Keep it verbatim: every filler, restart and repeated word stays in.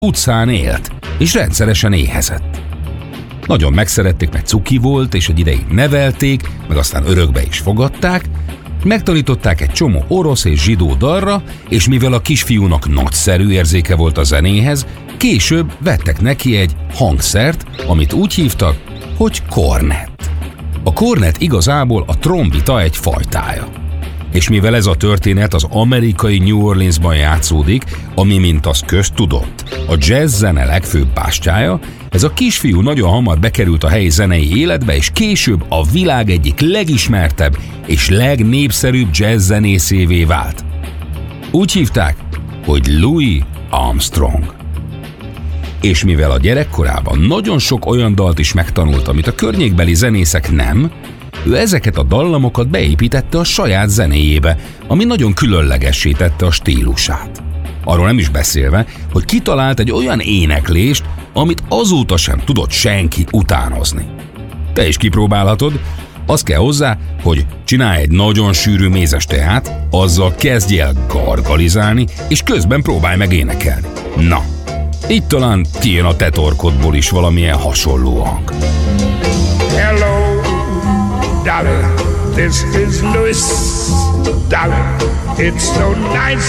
utcán élt, és rendszeresen éhezett. Nagyon megszerették, mert cuki volt, és egy ideig nevelték, meg aztán örökbe is fogadták, megtanították egy csomó orosz és zsidó dalra, és mivel a kisfiúnak nagyszerű érzéke volt a zenéhez, később vettek neki egy hangszert, amit úgy hívtak, hogy kornett. A kornett igazából a trombita egy fajtája. És mivel ez a történet az amerikai New Orleansban játszódik, ami, mint az köztudott, a jazz zene legfőbb bástyája, ez a kisfiú nagyon hamar bekerült a helyi zenei életbe, és később a világ egyik legismertebb és legnépszerűbb jazz zenészévé vált. Úgy hívták, hogy Louis Armstrong. És mivel a gyerekkorában nagyon sok olyan dalt is megtanult, amit a környékbeli zenészek nem, ő ezeket a dallamokat beépítette a saját zenéjébe, ami nagyon különlegessé tette a stílusát. Arról nem is beszélve, hogy kitalált egy olyan éneklést, amit azóta sem tudott senki utánozni. Te is kipróbálhatod, az kell hozzá, hogy csinálj egy nagyon sűrű mézes teát, azzal kezdj el gargalizálni, és közben próbálj meg énekelni. Na, így talán kijön a te torkodból is valamilyen hasonló hang. Hello, darling, this is Louis, darling, it's so nice